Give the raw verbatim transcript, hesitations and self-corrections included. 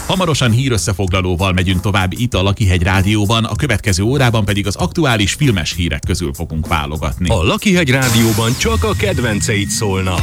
Hamarosan hírösszefoglalóval megyünk tovább itt a Lakihegy Rádióban, a következő órában pedig az aktuális filmes hírek közül fogunk válogatni. A Lakihegy Rádióban csak a kedvenceid szólnak.